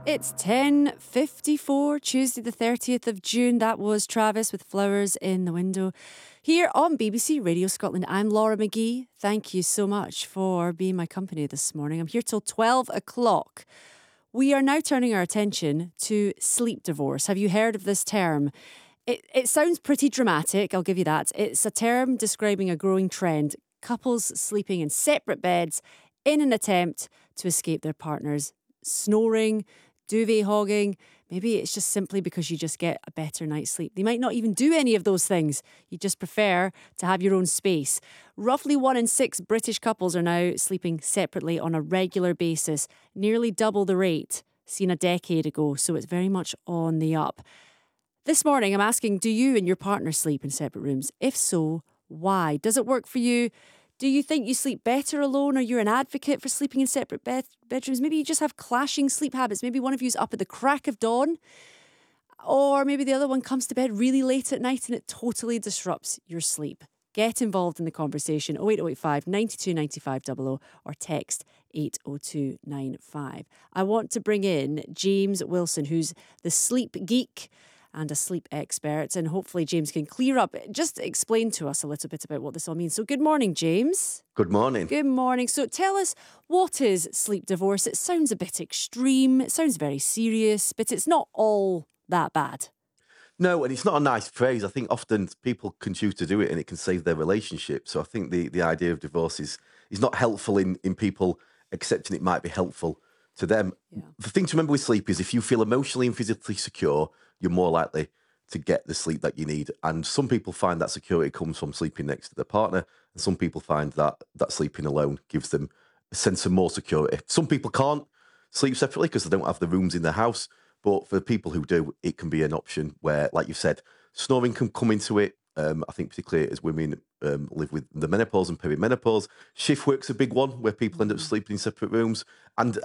It's 10:54, Tuesday the 30th of June. That was Travis with Flowers in the Window. Here on BBC Radio Scotland, I'm Laura McGee. Thank you so much for being my company this morning. I'm here till 12 o'clock. We are now turning our attention to sleep divorce. Have you heard of this term? It sounds pretty dramatic, I'll give you that. It's a term describing a growing trend. Couples sleeping in separate beds in an attempt to escape their partners. Snoring, duvet hogging. Maybe it's just simply because you just get a better night's sleep. They might not even do any of those things. You just prefer to have your own space. Roughly 1 in 6 British couples are now sleeping separately on a regular basis, nearly double the rate seen a decade ago. So it's very much on the up. This morning, I'm asking, do you and your partner sleep in separate rooms? If so, why? Does it work for you? Do you think you sleep better alone? Or you're an advocate for sleeping in separate bedrooms? Maybe you just have clashing sleep habits. Maybe one of you's up at the crack of dawn. Or maybe the other one comes to bed really late at night and it totally disrupts your sleep. Get involved in the conversation. 08085 92 95 00 or text 80295. I want to bring in James Wilson, who's the sleep geek and a sleep expert, and hopefully James can clear up, just explain to us a little bit about what this all means. So good morning, James. Good morning. Good morning. So tell us, what is sleep divorce? It sounds a bit extreme, it sounds very serious, but it's not all that bad. No, and it's not a nice phrase. I think often people can choose to do it and it can save their relationship. So I think the idea of divorce is not helpful in people accepting it might be helpful to them. Yeah. The thing to remember with sleep is if you feel emotionally and physically secure, you're more likely to get the sleep that you need. And some people find that security comes from sleeping next to their partner, and some people find that sleeping alone gives them a sense of more security. Some people can't sleep separately because they don't have the rooms in their house. But for people who do, it can be an option where, like you said, snoring can come into it. I think particularly as women live with the menopause and perimenopause, shift work's a big one where people end up sleeping in separate rooms. And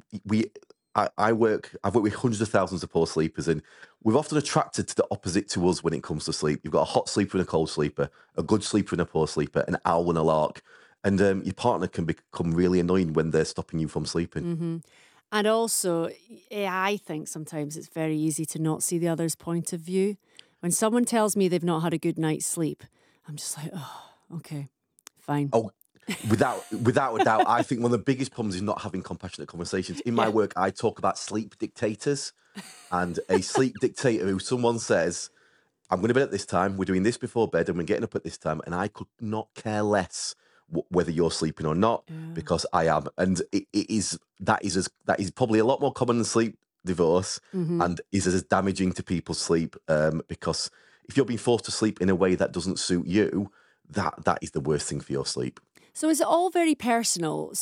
I've worked with hundreds of thousands of poor sleepers, and we're often attracted to the opposite to us when it comes to sleep. You've got a hot sleeper and a cold sleeper, a good sleeper and a poor sleeper, an owl and a lark. And your partner can become really annoying when they're stopping you from sleeping. Mm-hmm. And also, I think sometimes it's very easy to not see the other's point of view. When someone tells me they've not had a good night's sleep, I'm just like, oh, okay, fine. Oh, without a doubt, I think one of the biggest problems is not having compassionate conversations. In my work, I talk about sleep dictators, and a sleep dictator who someone says, I'm going to bed at this time, we're doing this before bed, and we're getting up at this time, and I could not care less whether you're sleeping or not, because I am. And that is probably a lot more common than sleep divorce, and is as damaging to people's sleep, because if you're being forced to sleep in a way that doesn't suit you, that is the worst thing for your sleep. So is it all very personal?